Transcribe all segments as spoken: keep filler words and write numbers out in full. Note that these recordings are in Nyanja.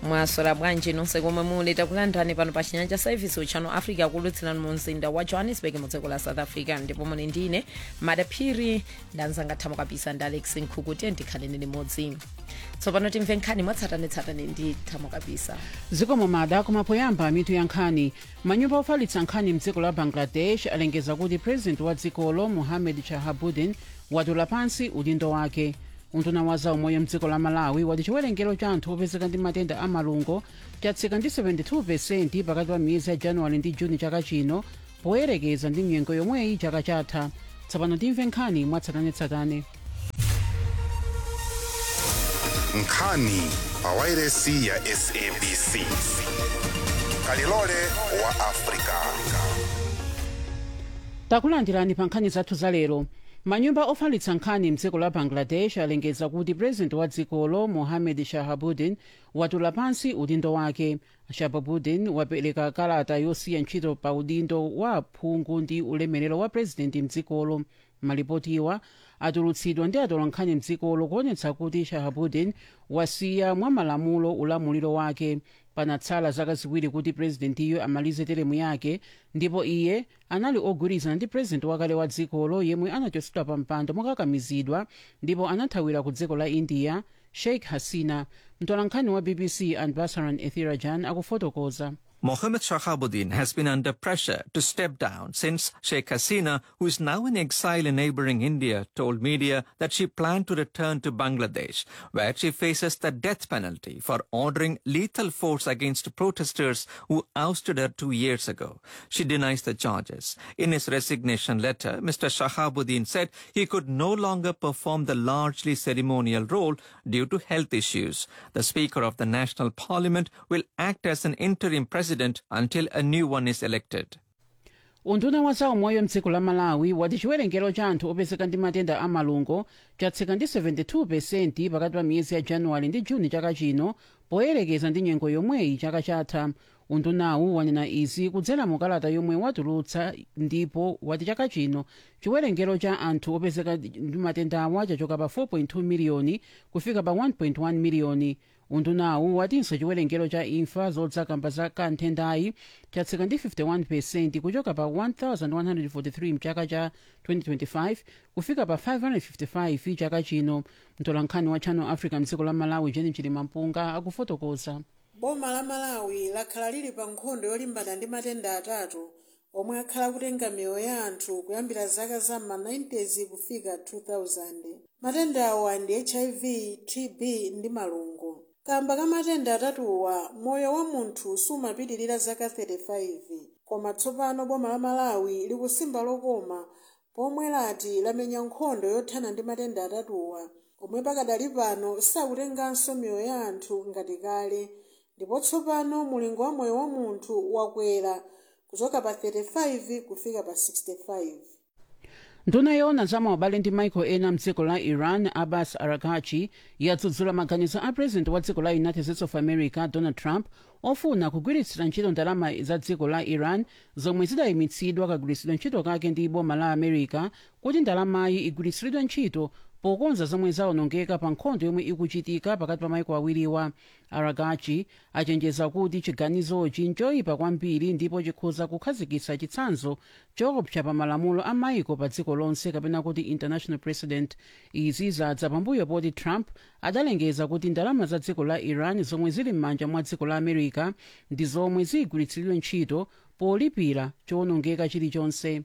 mwaswera bwanji nonse komwe muli takulandirani pano pa chinyanja service uchano Africa kulutsirani mu mzinda wa Johannesburg mu dziko la South Africa, ndipo muli ndine Madaphiri ndanzanga thamo kabisa ndi Alex Nkhukuti ndikhaleni limodzi. Tsopano timve nkhani mwatsatanetsatane ndi thamo kabisa. Zikomo mada kumapoyamba mitu ya nkhani. Manyumba ofalitsa nkhani mdziko la Bangladesh alengeza kuti president wa dzikolo Mohamed Shahabuddin watula pansi udindo wake. Unduna wa zaumoyo mdziko la Malawi wati chiwerengero cha anthu opezeka ndi matenda a malungo chatsika ndi seventy-two percent pakati pa miyezi ya Januwale ndi Juni chaka chino poyerekeza ndi nyengo yomweyi chaka chatha. Tsopano timve nkhani mwatsatanetsatane. Nkhani pa wairesi ya S A B C. Kalilole wa Afrika. Takulandirani pa nkhani zathu za lero. Manyumba ofalitsa nkhani mdziko la Bangladesh alengeza kuti president wa dzikolo Mohamed Shahabuddin watula pansi udindo wake. Shahabuddin wapereka kalata yosiya ntchito pa udindo wa aphungu ndi ulemerero wa president mdzikolo. Malipotiwa atulutsidwa ndi atolankhani mdzikolo kuonetsa kuti Shahabuddin wasiya mwa malamulo ulamuliro wake. Panatsala zaka ziwiri kuti presidentiyo amalize teremu yake, ndipo iye anali ogwirizana ndi president wakale wa dzikolo yemwe anachotsedwa pa mpando mokakamizidwa ndipo anathawira ku dziko la India, Sheikh Hasina. Mtolankhani wa B B C Anbasaran Ethirajan akufotokoza. Mohamed Shahabuddin has been under pressure to step down since Sheikh Hasina, who is now in exile in neighboring India, told media that she planned to return to Bangladesh, where she faces the death penalty for ordering lethal force against protesters who ousted her two years ago. She denies the charges. In his resignation letter, Mister Shahabuddin said he could no longer perform the largely ceremonial role due to health issues. The Speaker of the National Parliament will act as an interim president until a new one is elected. Unduna wa zaumoyo mdziko la Malawi wati chiwerengero cha anthu opezeka ndi matenda a malungo chatsika ndi seventy-two percent pakati pa miyezi ya Januwale ndi Juni chaka chino poyerekeza ndi nyengo yomweyi chaka chatha. Undunawu wanena izi kudzera mu kalata yomwe watulutsa, ndipo wati chaka chino chiwerengero cha anthu opezeka ndi matenda awa chachoka pa four point two miliyoni kufika pa one point one miliyoni. Undunawu watinso chiwerengero cha imfa zodzakamba za kanthendayi chatsika ndi fifty-one percent kuchoka pa one thousand one hundred forty-three mchaka cha twenty twenty-five kufika pa five hundred fifty-five chaka chino. Mtolankhani wa Channel Africa mdziko la Malawi Jenny Chilimampunga akufotokoza. Boma la Malawi lakhala lili pa nkhondo yolimbana ndi matenda atatu omwe akhala kutenga miyoyo ya anthu kuyambira zaka za ma nineties kufika two thousand. Matenda awa ndi H I V, T B ndi malungo. Kamba ka matenda atatuwa moyo wa munthu sumapitirira zaka thirty-five, koma tsopano boma la Malawi likusimba lokoma pomwe lati lamenya nkhondo yothana ndi matenda atatuwa omwe pakadali pano sakutenganso miyoyo ya anthu ngati kale, ndipo tsopano mulingo wa moyo wa munthu wakwera kuchoka pa thirty-five kufika pa sixty-five. Nduna yona za maubale ndi maiko ena mdziko la Iran Abbas Araghchi yadzudzula maganizo a president wa dziko la United States of America Donald Trump ofuna kugwiritsira ntchito ndalama za dziko la Iran zomwe zidayimitsidwa kagwiritsidwa ntchito kake ndi boma la America kuti ndalamayi igwiritsidwe ntchito pokonza zomwe zawonongeka pa nkhondo yomwe ikuchitika pakati pa maiko awiriwa. Araghchi achenjeza kuti chiganizochi nchoyipa kwambiri ndipo chikhoza kukhazikitsa chitsanzo choopsa pa malamulo a maiko pa dziko lonse kapena kuti international precedent. Izi zadza pambuyo poti Trump adalengeza kuti ndalama za dziko la Iran zomwe zili m'manja mwa dziko la America ndi zomwe zigwiritsidwe ntchito polipira chowonongeka chilichonse.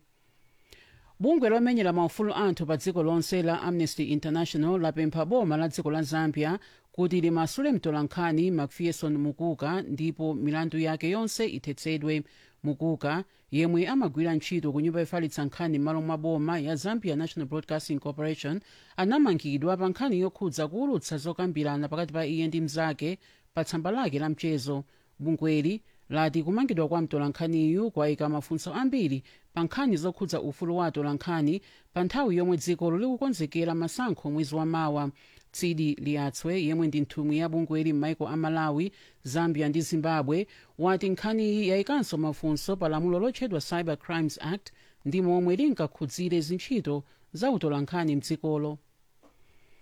Bungwe lomenyera maufulu anthu pa dziko lonse la Amnesty International lapempha boma la dziko la Zambia kuti limasule mtolankhani Macpherson Mukuka ndipo milandu yake yonse ithetsedwe. Mukuka yemwe amagwira ntchito ku nyumba yofalitsa nkhani m'malo mwa boma ya Zambia National Broadcasting Corporation anamangidwa pa nkhani yokhudza kuwulutsa zokambirana pakati pa iye ndi mnzake pa tsamba lake la mchezo. Bungweli lati kumangidwa kwa mtolankhaniyu kwayika mafunso ambiri pa nkhani zokhudza ufulu wa atolankhani pa nthawi yomwe dzikolo likukonzekera masankho mwezi wa mawa. Tsidi Liatswe yemwe ndi nthumwi ya bungweli m'maiko a Malawi, Zambia ndi Zimbabwe wati nkhaniyi yayikanso mafunso pa lamulo lotchedwa Cyber Crimes Act ndi momwe linkakhudzire zintchito za utolankhani mdzikolo.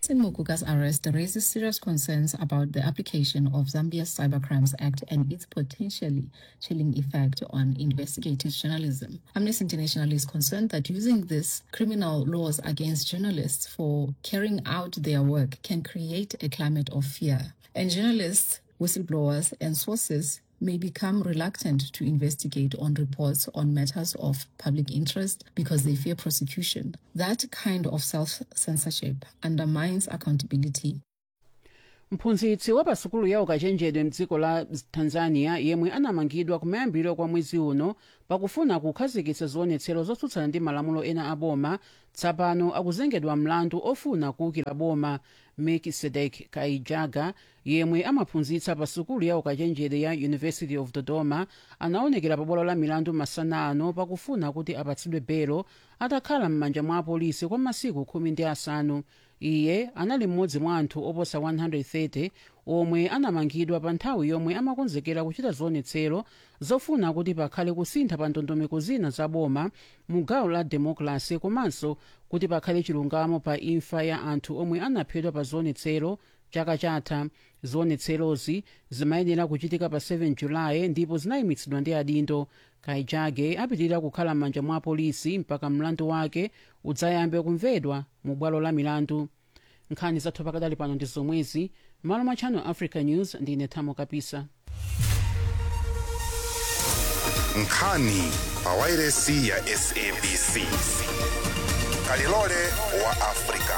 Mukuka's arrest raises serious concerns about the application of Zambia's Cybercrimes Act and its potentially chilling effect on investigative journalism. Amnesty International is concerned that using these criminal laws against journalists for carrying out their work can create a climate of fear. And journalists, whistleblowers, and sources may become reluctant to investigate on reports on matters of public interest because they fear prosecution. That kind of self-censorship undermines accountability. mphunzitsi wa pasukulu ya ukachenjedwe mdziko la Tanzania yemwe anamangidwa kumayambiro kwa mwezi uno pakufuna kukhazikitsa zionetsero zotsutsana ndi malamulo ena a boma tsapano akuzengedwa mlandu ofuna kuwukira boma. Melkisedek Kaijaga yemwe amaphunzitsa pasukulu ya ukachenjedwe ya University of Dodoma anaonekera pa bwalo la milandu masana ano pakufuna kuti apatsidwe belo atakhala m'manja mwa apolisi kwa masiku khumi ndi asanu. Iye anali mmodzi mwa anthu oposa one hundred thirty omwe anamangidwa pa nthawi yomwe amakonzekera kuchita zionetsero zofuna kuti pakhale kusintha pa ndondomeko zina za boma mu gawo la democracy komanso kuti pakhale chilungamo pa imfa ya anthu omwe anaphedwa pa zionetsero chaka chatha. Zionetserozi zimayenera kuchitika pa seven Julayi ndipo zinayimitsidwa ndi adindo. Kaijage apitirira kukhala m'manja mwa polisi mpaka mlandu wake udzayambe kumvedwa mu bwalo la milandu. Nkhani zathu pakadali pano ndi zomwezi. Malo mwa Channel Africa News ndine Thamo Kapisa. Nkhani pa wairesi ya S A B C. Kalilole wa Afrika.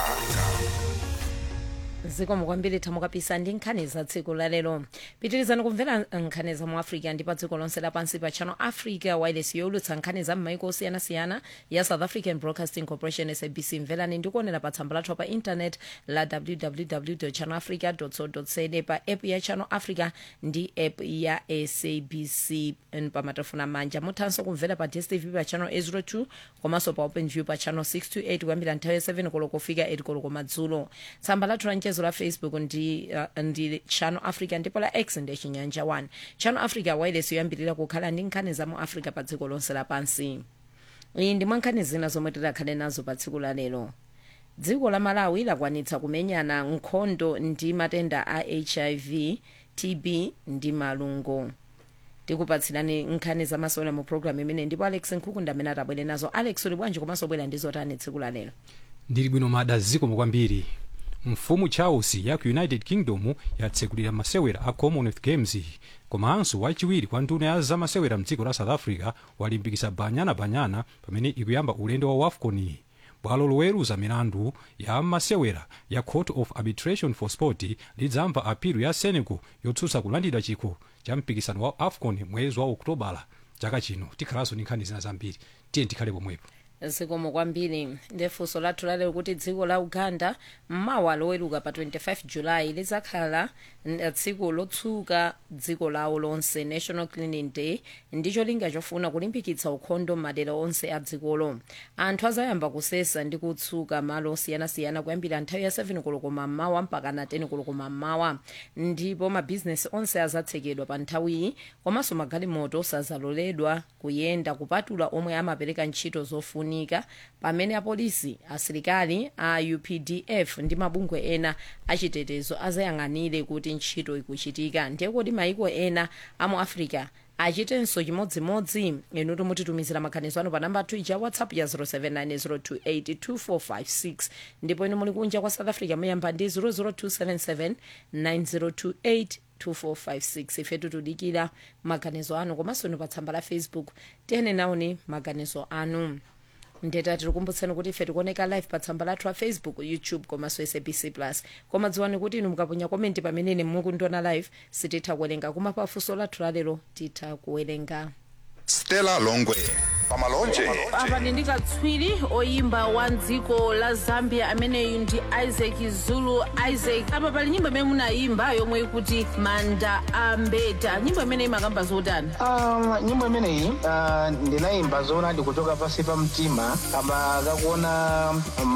zikomo kwambiri Thamo Kapisa ndi nkhani za tsiku la lero. Pitirizani kumvera nkhani za mu Africa ndi pa dziko lonse lapansi pa Channel Africa wairesi yolutsa nkhani za m'maiko osiyanasiyana ya South African Broadcasting Corporation S A B C. Mverani ndi kuonera pa tsamba lathu pa internet la w w w dot channel africa dot co dot za pa app ya Channel Africa ndi app ya S A B C pa matelefoni manja. Muthanso kumvera pa D S T V pa Channel eight oh two komanso pa OpenView pa Channel six two eight kuyambira nthawi ya seven koloko kufika eight koloko madzulo. Tsamba lathu la la Facebook ndi uh, ndi Channel Africa ndipo la X ndi Chinyanja one. Channel Africa wireless yoyambirira kukhala ndi nkhani za mu Africa pa dziko lonse lapansi. Iyi ndi mwankhani zina zomwe tidakhale nazo pa tsiku la lero. Dziko la Malawi lakwanitsa kumenyana nkhondo ndi matenda a H I V, T B ndi malungo. Tikupatsirani nkhani za masewera mu program imene ndipo Alex Nkhuku amene atabwere nazo. Alex uli bwanji komanso bwera ndi zotani tsiku la lero? Ndili bwino mada zikomo kwambiri. Mfumu Charles ya ku United Kingdom yatsekulira masewera a Commonwealth Games komanso wachiwiri kwa nduna ya za masewera mdziko la South Africa walimbikisa banyana banyana pamene ikuyamba ulendo wa AFCON. Bwalo loweruza milandu ya masewera ya Court of Arbitration for Sport lidzamva apilu ya Senegal yotsutsa kulandidwa chikho cha mpikisano wa AFCON mwezi wa Okutobala chaka chino. Tikhalanso ndi nkhani zina zambiri, tiye tikhale pomwepo. Zikomo kwambiri. Ndefunso lathu lalero kuti dziko la Uganda mmawa loweruka pa twenty-five Julayi lizakhala tsiku lotsuka dziko lawo lonse, National Cleaning Day, ndicho linga chofuna kulimbikitsa ukhondo madera onse a dzikolo. Anthu azayamba kusesa ndi kutsuka malo osiyanasiyana kuyambira nthawi ya seven koloko mmawa mpaka na ten koloko mmawa, ndipo mabizinesi onse azatsekedwa pa nthawiyi komanso magalimoto sazaloledwa kuyenda kupatula omwe amapereka ntchito zofunika, pamene apolisi, asilikali a U P D F ndi mabungwe ena achitetezo azayang'anire kuti ntchito ikuchitika. Ndiye kuti maiko ena a mu Africa achitenso chimodzimodzi. Inu mutitumizira maganizo anu pa namba twija ya WhatsApp ya zero seven nine zero two eight two four five six, ndipo inu muli kunja kwa South Africa muyamba ndi zero zero two seven seven nine zero two eight two four five six. Ife tutudikira maganizo anu komanso inu pa tsamba la Facebook tiyene naoni maganizo anu. Ndeta tikukumbutseni kuti ife tikuoneka live pa tsamba lathu la Facebook, YouTube komanso S A B C plus. Koma dziwani kuti inu mukaponya komenti pamene mukundiona live sititha kuwerenga, koma pa funso lathu lalero titha kuwerenga. Stella Longwe pamalonje. Apa ndikatswiri oyimba wa dziko la Zambia amene ndi Isaac Zulu. Isaac, apa pali nyimbo imene munayimba yomwe ikuti Manda Ambeta. Nyimbo imene imakamba zotani? Um, nyimbo imene iyi uh, ndinayimba zona ndikuchoka pasi pa mtima kama kakuona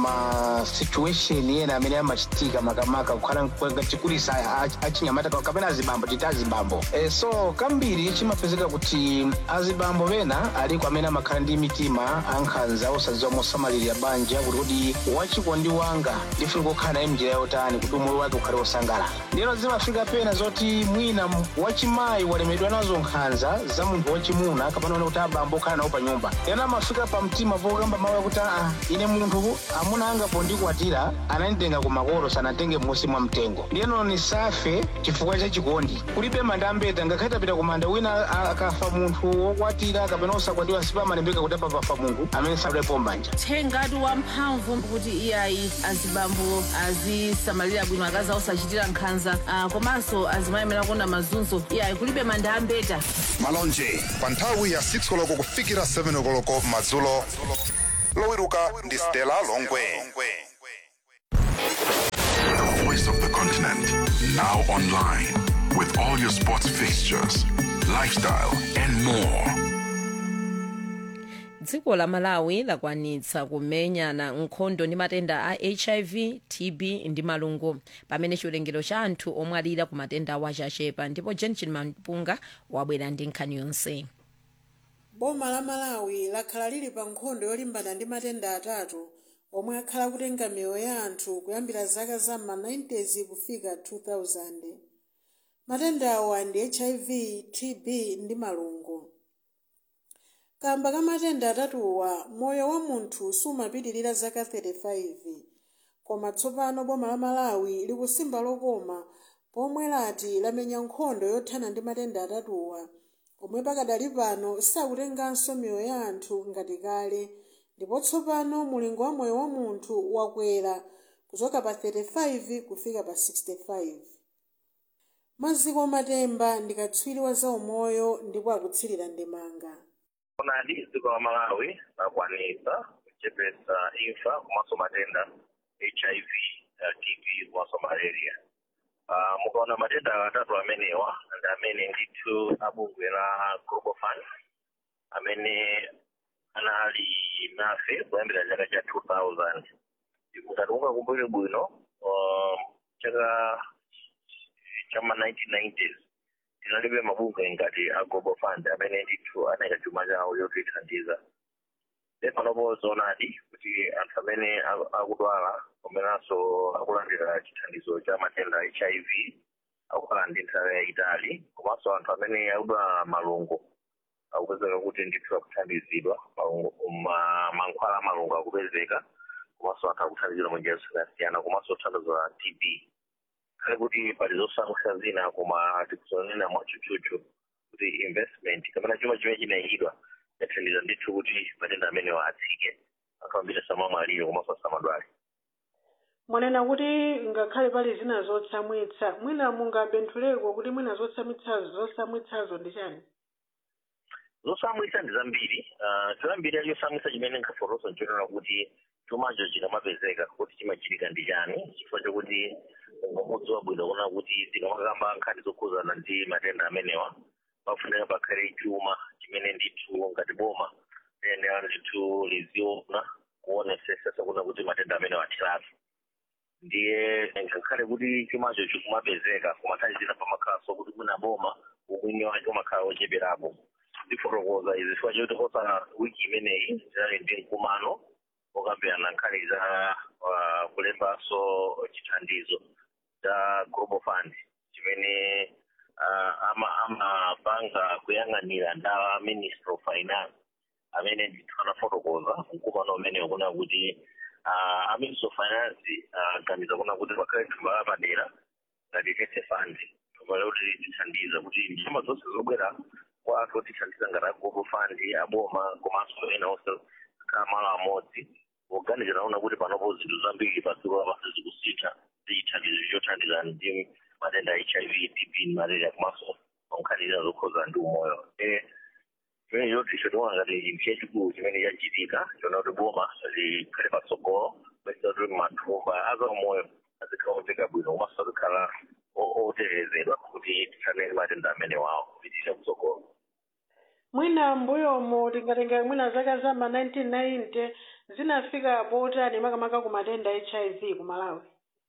ma situation yena amene amachitika makamaka kukhala kwenga chikulisa achinyamata kapena azibambo chita azibambo. Eh, so kambiri chimapezeka kuti azibambo bena aliko amene timakhala ndi mitima ankhanza osadziwa mosamalirira banja kuti kuti wachikondi wanga ndifuna kukhala naye mnjira yotani kuti umoyo wake ukhale wosangalala. Ndiyeno zimafika pena zoti mwina wachimayi walemedwa nazo nkhanza za munthu wachimuna kapena kuti abambo okhala nawo pa nyumba. Ndiyeno amafika pa mtima pokamba mawu akuti aa ine munthu amuna anga pondikwatira ananditenga ku makolo sanatenge m'munsi mwa mtengo. Ndiyeno nisafe chifukwa cha chikondi. Kulibe manda ambeta ngakhale tapita ku manda wina akafa munthu wokwatira kapena osakwatiwa sipamalembeka kuti apa pafa munthu amene sadalepo mbanja. Thengati wamphamvu kuti iyayi azibambo azisamalira bwino akazi osachitira nkhanza uh, komanso azimayemera kuona mazunzo iyayi kulibe manda ambeta. Malonje pa nthawi ya six koloko kufikira seven koloko madzulo lowiruka ndi Stella Longwe. The voice of the continent, now online with all your sports fixtures, lifestyle and more. Dziko la Malawi lakwanitsa kumenyana nkhondo ndi matenda a H I V, T B ndi malungo pamene chiwerengero cha anthu omwe alira ku matenda awa chachepa ndipo Jensen Mampunga wabwera ndi nkhani yonse. Boma la Malawi lakhala lili pa nkhondo yolimbana ndi matenda atatu omwe akhala kutenga miyoyo ya anthu kuyambira zaka za ma nineties kufika two thousand. Matenda awa ndi H I V, T B ndi malungo. Kamba ka matenda atatuwa moyo wa munthu sumapitirira zaka thirty-five. Koma tsopano boma la Malawi likusimba lokoma pomwe lati lamenya nkhondo yothana ndi matenda atatuwa omwe pakadali pano sakutenganso miyoyo ya anthu ngati kale ndipo tsopano mulingo wa moyo wa munthu wakwera kuchoka pa thirty-five kufika pa sixty-five. Maziko Matemba ndi katswiri wa zaumoyo ndipo akutsirira ndemanga. Konadi dziko la Malawi lakwanitsa kuchepetsa imfa komanso matenda H I V, T B komanso malaria. Uh, mukaona matenda atatu amenewa ndi amene ndithu abungwe la Global Fund amene anali nafe kuyambira chaka cha two thousand. Ngati mungakumbukire bwino uh, chaka cha ma nineteen nineties tinalibe mabungwe ngati a Global Fund amene ndithu anayika chuma chawo yotithandiza. Panopo zoonadi kuti anthu amene akudwala komanso akulandira chithandizo cha matenda H I V akukhala ndi nthawi yayitali komanso anthu amene akudwala malungo akupezeka kuti ndithu akuthandizidwa mankhwala a malungo akupezeka komanso anthu akuthandizidwa munjira zosiyanasiyana komanso thandizo la T B. Kale kuti pali zosankhusa zina koma tikusonena mwachuchuchu kuti investment kapena chuma chimene chinayikidwa yathandiza ndithu kuti matenda amene atsike anthu ambiri samamwalira komanso samadwale. Mwanena kuti ngakhale pali zina zotsamwitsa mwina mungabentuleko kuti mwina zotsamwitsazo zosamwitsazo ndi chani? Zosamwitsa ndi zambiri. Uh, zambiri yosamwitsa chimene nkhafotoso nchonena kuti chumacho chikamapezeka kuti chimachitika ndi chani chifukwa chokuti ngomudziwa bwino kuona kuti tikamakamba nkhani zokhuzana ndi matenda amenewa pafunika pakhale chuma chimene ndithu ngati boma ene ndithu liziona kuonesesa kuona kuti matenda amenewa athiratu. Ndiye ngakhale kuti chumacho chikumapezeka kumathandizira pamakhaso kuti kuna boma umwini wake umakhala ocheperapo. Ndifotokoza izi chifukwa choti kosa wiki imeneyi tinali ndi mkumano okambirana nkhani za uh, kulembanso chithandizo cha Global Fund chimene uh, amapanga ama kuyang'anira nda Minister of Finance amene ndithu anafotokoza mkumano umene ukuona kuti uh, a Minister of Finance aganiza uh, kuona kuti pakhale thumba lapadera ngati Tete Fund thumba loti tithandiza kuti njama zonse zobwera kwa anthu otithandiza ngati Global Fund aboma komanso ena onse kamala amodzi oganiza naona kuti panopo zinthu zambiri padziko lapansi zikusintha zithandizo chothandiza ndi matenda H I V, T B, malaria komanso nkhani zokhuza ndi umoyo. Chimene choti chotiona ngati mphiya chikulu chimene chachitika chona kuti boma likhale patsogolo kuweza kuti mathumba azaumoyo azikhaoneka bwino komanso azikhala otetezedwa kuti tithane matenda amenewawo kupitira kutsogolo. Mwina mbuyomo tingatenga mwina zaka za ma nineteen ninety zinafika potani makamaka ku matenda H I V ku Malawi?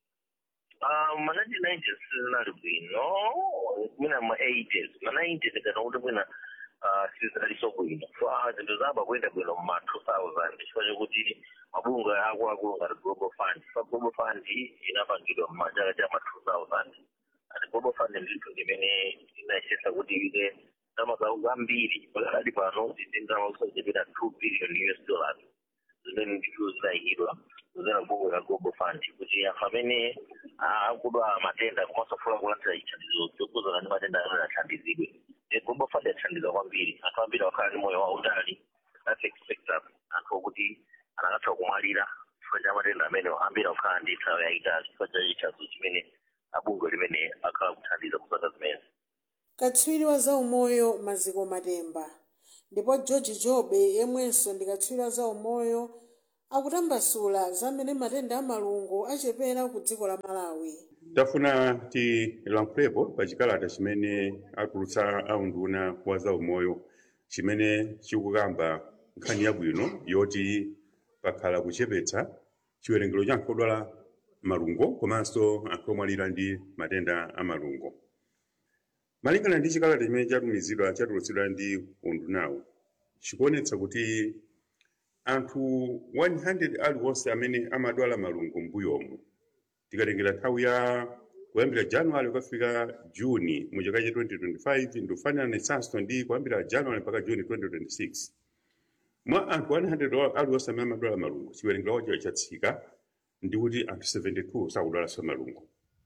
Uh, ma nineteen nineties zinali bwino, mwina ma eighties, ma nineties kana kuti mwina sizidaliso bwino so zinthu zaba kuyenda bwino mma two thousand chifukwa chokuti mabungwe akuluakulu ngati global fund fa global fund inapangidwa mmachaka cha ma two thousand and global fund ndithu limene inayesesa kuti ike ndalama zambiri pakadali pano zindalama zochepera two billion U S dollars zimene ndithu zinayikidwa zina bungwe la global fund kuti anthu amene akudwala matenda komanso afuna kulandira chithandizo chokhudzana ndi matenda amene athandizidwe global fund yathandiza kwambiri anthu ambiri akhala ndi moyo wautali life expectancy anthu okuti anakatha kumwalira chifukwa cha matenda amene ambiri akhala ndi nthawi yayitali chifukwa cha chithandizo chimene abungwe limene akhala kuthandiza kusaka zimene katswiri wa zaumoyo maziko matemba ndipo George Jobe yemwenso ndi katswiri wa zaumoyo akutambasula zamene matenda amalungo achepera ku dziko la Malawi. Tafuna tilankhulepo pa chikalata chimene atulutsa aunduna wa zaumoyo chimene chikukamba nkhani yabwino yoti pakhala kuchepetsa chiwerengero cha anthu odwala malungo komanso anthu omwalira ndi matenda a malungo. Malingana ndi chikalata chimene chatumizidwa chatulutsidwa ndi undunawo chikuonetsa kuti anthu one hundred aliwonse amene amadwala malungo mbuyomu tikatengera nthawi ya kuyambira January kufika Juni mu chaka cha twenty twenty-five ndikufanana netsanso ndi kuyambira January mpaka Juni twenty twenty-six mwa anthu one hundred aliwonse amene amadwala malungo chiwerengero chawo chatsika ndi kuti anthu seventy-two sakudwalanso malungo.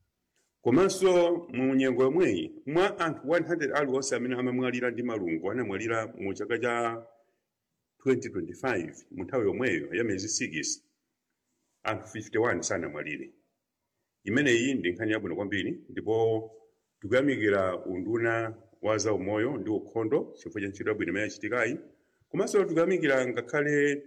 Komanso mu nyengo yomweyi mwa anthu one hundred aliwonse amene amamwalira ndi malungo anamwalira mu chaka cha twenty twenty-five mu nthawi yomweyo ya miyezi six anthu fifty-one sanamwalire. Imeneyi ndi nkhani yabwino kwambiri ndipo tikuyamikira unduna wa zaumoyo ndi ukhondo chifukwa cha ntchito yabwino imene yachitikayi. Komanso tikuyamikira ngakhale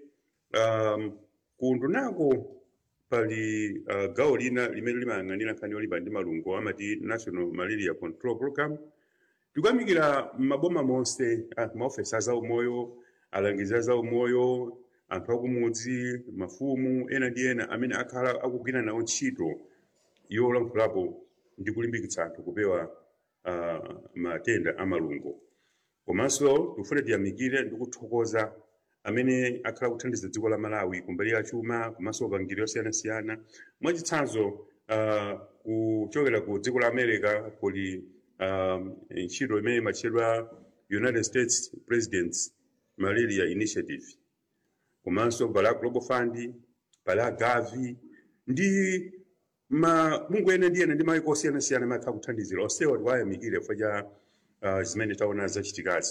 um, kuundunako pali uh, gawo lina limene limayang'anira nkhani yolimba ndi malungo amati National Malaria Control Program. Tikuyamikira maboma monse anthu maofesi a zaumoyo alangizi a zaumoyo anthu akumudzi mafumu ena ndi ena amene akhala akugwira nawo ntchito yolankhulapo ndi kulimbikitsa anthu kupewa uh, matenda a malungo. Komanso tifuna tiyamikire ndi kuthokoza amene akhala kuthandiza dziko la Malawi kumbali ya chuma komanso upangiri osiyanasiyana. Mwachitsanzo uh, kuchokera ku dziko la America kuli um, ntchito imene imatchedwa United States President's Malaria Initiative. Komanso pala Global Fund, pala Gavi ndi mabungwe ena ndi ena ndi mayiko osiyanasiyana amene akhala kuthandizira onsewa tiwayamikire chifukwa cha uh, zimene taona zachitikazi.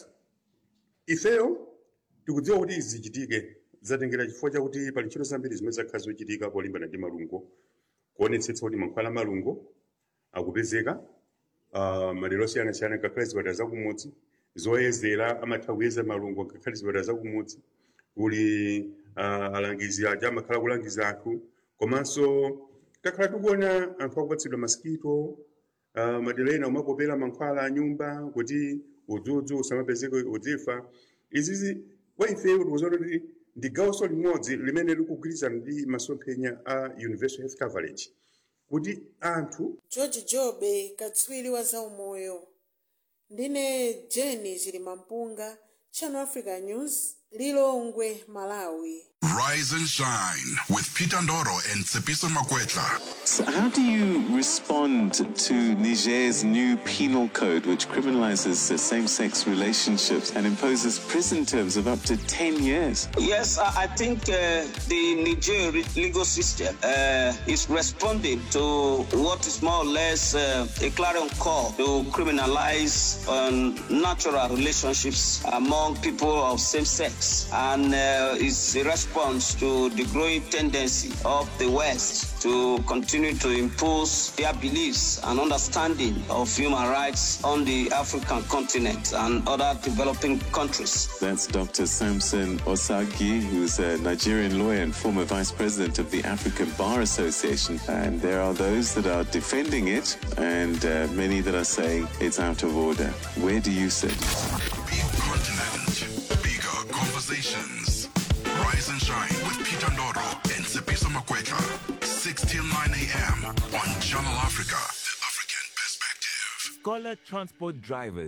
Ifeyo tikudziwa kuti izi zichitike zatengera chifukwa chakuti pali ntchito zambiri zimene zakhala zochitika polimbana ndi malungo kuonetsetsa kuti mankhwala malungo akupezeka uh, madera osiyanasiyana ngakhale zipatala zakumudzi zoyezera amatha kuyeza malungo ngakhale zipatala zakumudzi kuli uh, alangizi aja amakhala kulangiza anthu komanso takhala tikuona anthu akupatsidwa masikito uh, madera ena umakopera mankhwala a nyumba kuti udzudzu usamapezeke udzifa. Izizi kwa ife tikuzona kuti ndi gawo limodzi limene likugwirizana ndi masomphenya a universal health coverage kuti anthu. George Jobe katswiri wa zaumoyo. Ndine Jenny Chilimampunga, Channel Africa News, Lilongwe, Malawi. Rise and shine with Peter Ndoro and Tsepiso Makwetla. So how do you respond to Niger's new penal code, which criminalizes uh, same-sex relationships and imposes prison terms of up to ten years? Yes, I think uh, the Niger legal system uh, is responding to what is more or less uh, a clarion call to criminalize um, natural relationships among people of same sex, and uh, is a response to the growing tendency of the West to continue to impose their beliefs and understanding of human rights on the African continent and other developing countries. That's Doctor Samson Osagi, who's a Nigerian lawyer and former vice president of the African Bar Association. And there are those that are defending it and uh, many that are saying it's out of order. Where do you sit? Big continent, bigger conversations. Rise and shine with Peter Ndoro and Tsepiso Makwetla. six till nine a.m. on Channel Africa. The African Perspective. Scholar transport drivers,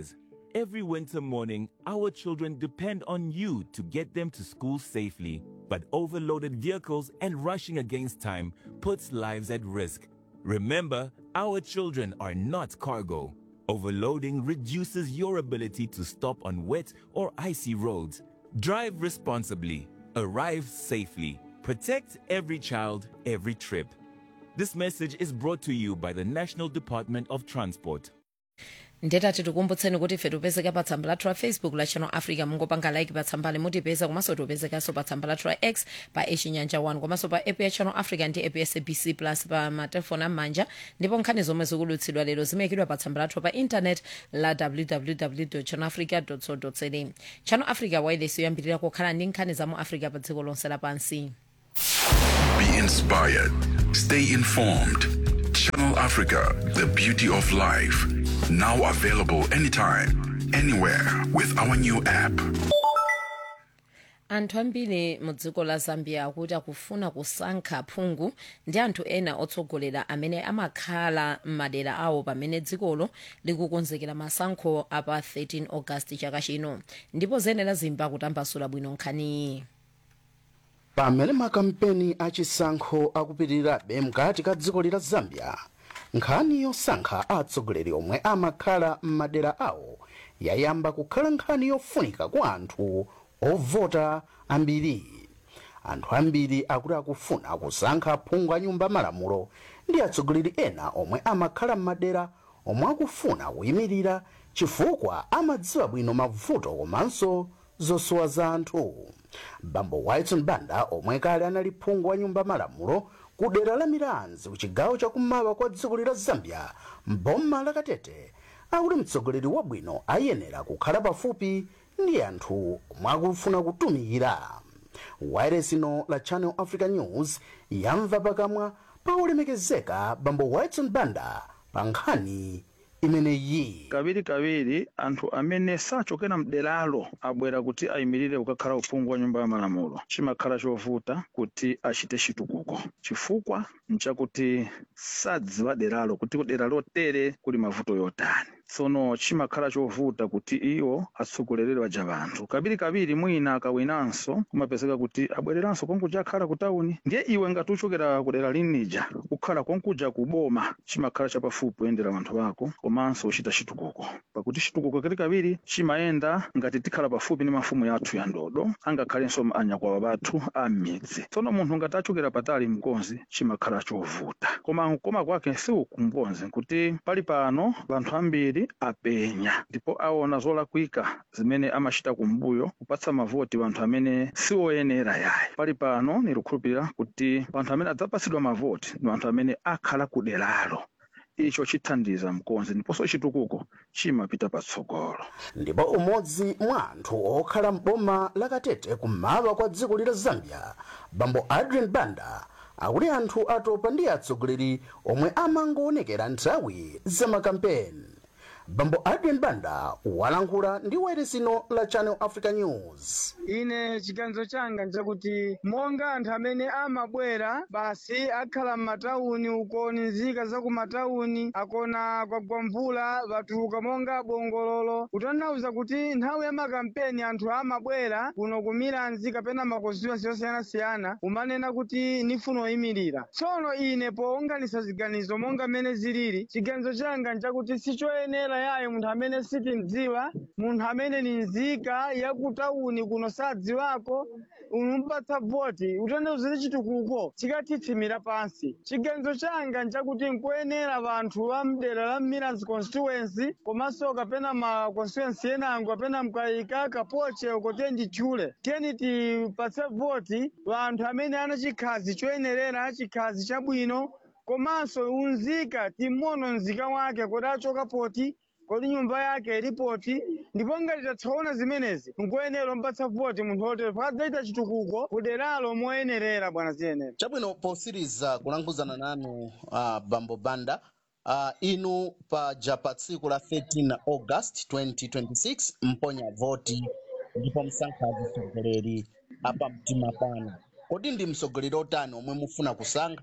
Every winter morning, our children depend on you to get them to school safely. But overloaded vehicles and rushing against time puts lives at risk. Remember, our children are not cargo. Overloading reduces your ability to stop on wet or icy roads. Drive responsibly. Arrive safely. Protect every child, every trip. This message is brought to you by the National Department of Transport. ndetati tikumbutseni kuti ife tipezeka pa tsamba lathu la Facebook la Channel Africa, mungopanga like pa tsambali mutipeza, komanso tipezekanso pa tsamba lathu la X pa Chinyanja one, komanso pa app ya Channel Africa ndi app ya S A B C Plus pa matelefoni amanja, ndipo nkhani zomwe zikulutsidwa lero zimayikidwa pa tsamba lathu pa internet la w w w dot channel africa dot co dot za. Channel Africa wireless yoyambirira kukhala ndi nkhani za mu Africa pa dziko lonse lapansi. Be inspired. Stay informed. Channel Africa, the beauty of life. Now available anytime, anywhere with our new app. Anthu ambiri mu dziko la Zambia akuti akufuna kusankha phungu ndi anthu ena otsogolera amene amakhala m'madera awo pamene dzikolo likukonzekera masankho apa thirteen August chaka chino, ndipo zenera zimba kutambasula bwino nkhaniyi. Pamene makampeni achisankho akupitirirabe mkati ka dziko la Zambia, nkhani yosankha atsogoleri omwe amakhala m'madera awo yayamba kukhala nkhani yofunika kwa anthu ovota ambiri. Anthu ambiri akuti akufuna kusankha phungu a nyumba malamulo ndi atsogoleri ena omwe amakhala m'madera omwe akufuna kuyimirira chifukwa amadziwa bwino mavuto komanso zosowa za anthu. Bambo Whitson Banda omwe kale anali phungu wa nyumba malamulo ku dera la Miranzi kuchigawo chakummawa kwa dziko la Zambia mboma la Katete, akuti mtsogoleri wabwino ayenera kukhala pafupi ndi anthu omwe akufuna kutumikira. Wireless ino la Channel Africa News yamva pakamwa pa olemekezeka Bambo Whitson Banda pa nkhani imeneyi. Kabiri kabiri anthu amene sachokera mderalo abwera kuti ayimirire kukakhala uphungu wa nyumba ya malamulo, chimakhala chovuta kuti achite chitukuko chifukwa nchakuti sadziwa deralo kuti kudera lotere kuli mavuto yotani. Sono chimakhala chovuta kuti iwo atsogolerere waja vanthu. Kabiri kabiri mwina akawinanso kumapezeka kuti abwereranso konkuja akhala ku tauni, ndiye iwe ngati uchokera kudera linija kukhala konkuja kuboma chimakhala chapafupi kuyendera vanthu vako komanso uchita chitukuko, pakuti chitukuko kabiri kabiri chimayenda ngati tikhala pafupi ndi mafumu yathu ya ndodo angakhalenso anyakwawa bathu a m'midzi. Sono munthu ngati achokera patali mkonzi chimakhala chovuta, koma koma kwake si ukumkonzi kuti pali pano vanthu ambiri apenya ndipo aona zolakwika zimene amachita kumbuyo kupatsa mavoti vanthu amene sioyenera yayi. Pali pano nikukhulupirira kuti vanthu amene adzapatsidwa mavoti ndi vanthu amene akhala kuderalo. Icho chithandiza mkonzi ndiponso chitukuko chimapita patsogolo. Ndipo umodzi mwa anthu okhala mboma la Katete kummawa kwa dziko la Zambia, Bambo Adrian Banda, akuti anthu atopa ndi atsogoleri omwe amangoonekera nthawi za makampeni. Bambo Adrian Banda walankhula ndi wireless ino la Channel Africa News. Ine chiganizo changa nchakuti monga anthu amene amabwera basi akhala m'matauni uko nzika za ku matauni akona kwagwa mvula vatuluka monga bongololo, kutanthauza kuti nthawi ya makampeni anthu amabwera kuno kumira nzika pena makonstituensi yosiyanasiyana umanena kuti nifuna oyimirira. Tsono ine pounganisa ziganizo monga mmene zilili, chiganizo changa nchakuti sichoyenera yaye munthu amene sitimdziwa, munthu amene ni nzika yakutauni kuno sadziwako umpatsa voti utanthauza chitukuko chikatitsimira pansi. Chiganizo changa nchakuti nkuyenera vanthu a mdera la Miranzi constituency komanso kapena ma constituency enango kapena mkaika kapoche uko tendi chule teni tipatse voti vanthu amene ana chikhazi choyenerera achikhazi chabwino komanso unzika timono nzika wake kuti achoka poti kodi nyumba yake ilipoti, ndipo ngati tatsaona zimenezi nkuyenera mpatsa voti munthu otere pakadzaita chitukuko kuderalo moyenerera bwana ziyenera. Chabwino posiriza kulankhuzana nanu uh, Bambo Banda, uh, inu paja pa tsiku la thirteen August twenty twenty-six mponya voti ndipo msankha atsogoleri apa mtima pano. Kodi ndi mtsogoleri otani omwe mufuna kusankha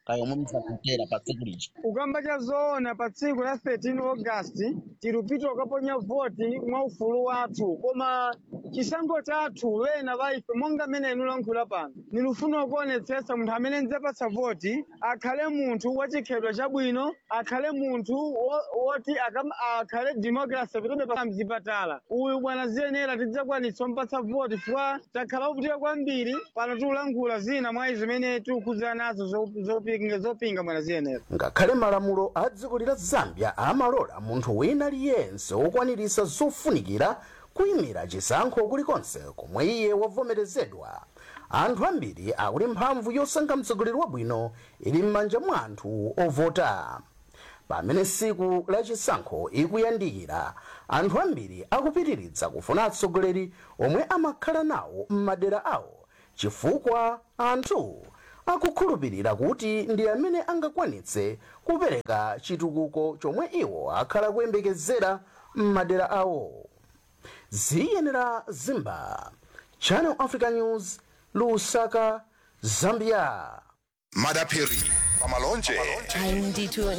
kayomwe msakutera pa tsiku lija. Ukamba chazoona pa tsiku la thirteen August tirupita ukaponya voti mwa ufulu wathu koma chisankho chathu wena vaife monga mene inu lankhula pano nilufuna kuonetsetsa munthu amene ndzapatsa voti akhale munthu wachikhalidwe chabwino akhale munthu woti akhale democracy petobe pa mzipatala uyu bwana ziyenera tidzakwanitsa mpatsa voti fwa takhala kuvutika kwambiri pano tikulankhula zina mwa zimene tikukhudzana nazo zopinga zopinga mwana ziyenera. Ngakhale malamulo a dziko la Zambia amalola munthu wina aliyense wokwanirisa zofunikira kuyimira chisankho kulikonse komwe iye wavomerezedwa, anthu ambiri akuli mphamvu yosankha mtsogoleri wabwino ili m'manja mwa anthu ovota. Pamene siku la chisankho ikuyandikira, anthu ambiri akupitiridza kufuna atsogoleri omwe amakhala nawo m'madera awo chifukwa anthu akukhulupirira kuti ndi amene angakwanitse kupereka chitukuko chomwe iwo akhala kuyembekezera m'madera awo. Ziyenera Zimba, Channel Africa News, Lusaka, Zambia. Madapiri pamalonje. Ndithu